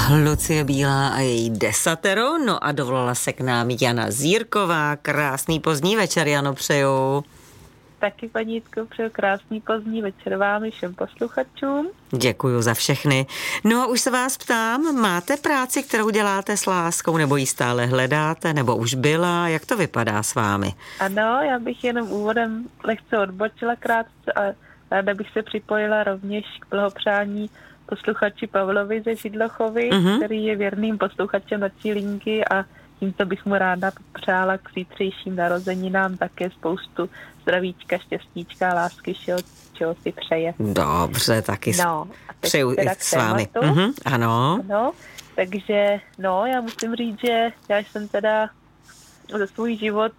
Lucie Bílá a její desatero, no a dovolala se k nám Jana Zírková. Krásný pozdní večer, Jano, přeju. Taky, paní Jitko, přeju krásný pozdní večer vám i všem posluchačům. Děkuju za všechny. No a už se vás ptám, máte práci, kterou děláte s láskou, nebo ji stále hledáte, nebo už byla? Jak to vypadá s vámi? Ano, já bych jenom úvodem lehce odbočila krátce a ráda bych se připojila rovněž k blahopřání posluchači Pavlovi ze Židlochovi, který je věrným posluchačem Noční linky a tímto bych mu ráda popřála k zítřejším narozeninám také spoustu zdravíčka, štěstíčka, lásky, čeho si přeje. Dobře, taky přeju i s vámi. Ano. No, takže já musím říct, že já jsem teda za svůj život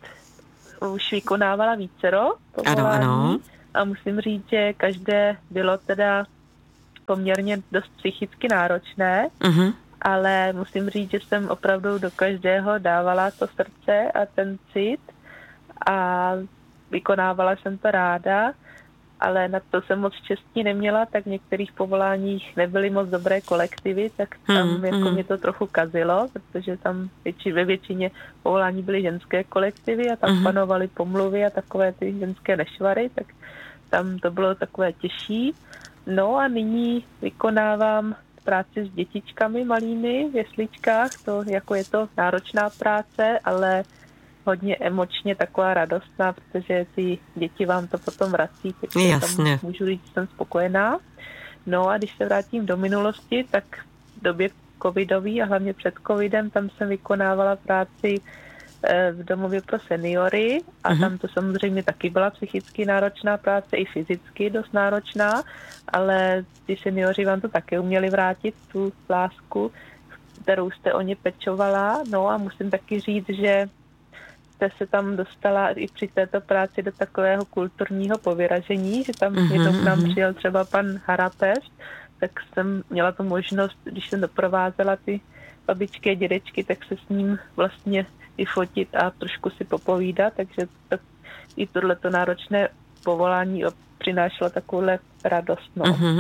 už vykonávala vícero povolání. Ano. A musím říct, že každé bylo teda poměrně dost psychicky náročné, ale musím říct, že jsem opravdu do každého dávala to srdce a ten cit a vykonávala jsem to ráda, ale na to jsem moc štěstí neměla, tak v některých povoláních nebyly moc dobré kolektivy, tak tam jako mě to trochu kazilo, protože tam ve většině povolání byly ženské kolektivy a tam panovaly pomluvy a takové ty ženské nešvary, tak tam to bylo takové těžší. No a nyní vykonávám práci s dětičkami malými v jesličkách, to jako je to náročná práce, ale hodně emočně taková radostná, protože ty děti vám to potom vrací, takže tam můžu říct, že jsem spokojená. No a když se vrátím do minulosti, tak v době covidový a hlavně před covidem, tam jsem vykonávala práci v domově pro seniory a tam to samozřejmě taky byla psychicky náročná práce, i fyzicky dost náročná, ale ty seniori vám to také uměli vrátit, tu lásku, kterou jste o ně pečovala. No a musím taky říct, že jste se tam dostala i při této práci do takového kulturního povyražení, že tam jednou k nám přijel třeba pan Harapešť, tak jsem měla tu možnost, když jsem doprovázela ty babičky a dědečky, tak se s ním vlastně i fotit a trošku si popovídat, takže i tohleto náročné povolání přinášelo takovouhle radost.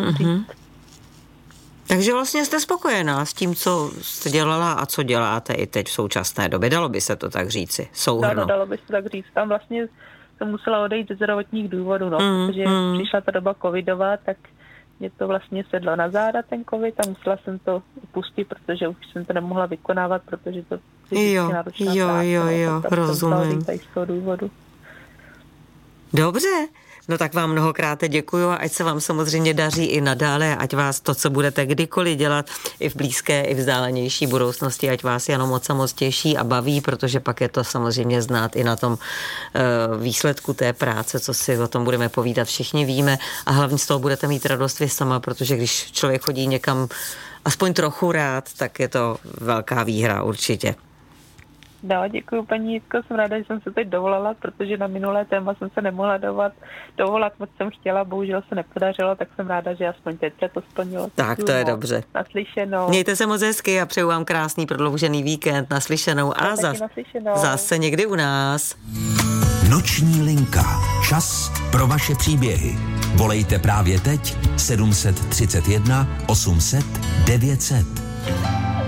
Takže vlastně jste spokojená s tím, co jste dělala a co děláte i teď v současné době. Dalo by se to tak říci, souhrnu. Dalo by se tak říct. Tam vlastně jsem musela odejít ze zdravotních důvodů, protože přišla ta doba covidová, tak mě to vlastně sedlo na záda, ten covid, a musela jsem to upustit, protože už jsem to nemohla vykonávat, protože to fyzicky náročná práce. Rozumím. Z toho důvodu. Dobře, no tak vám mnohokrát děkuju a ať se vám samozřejmě daří i nadále, ať vás to, co budete kdykoliv dělat, i v blízké, i vzdálenější budoucnosti, ať vás jenom moc a moc těší a baví, protože pak je to samozřejmě znát i na tom výsledku té práce, co si o tom budeme povídat, všichni víme a hlavně z toho budete mít radost vy sama, protože když člověk chodí někam aspoň trochu rád, tak je to velká výhra určitě. No, děkuji, paní Jitko, jsem ráda, že jsem se teď dovolala, protože na minulé téma jsem se nemohla dovolat, moc jsem chtěla, bohužel se nepodařilo, tak jsem ráda, že aspoň teď se to splnilo. Tak to je dobře. Naslyšenou. Mějte se moc hezky a přeju vám krásný prodloužený víkend, naslyšenou a zase někdy u nás. Noční linka. Čas pro vaše příběhy. Volejte právě teď 731 800 900.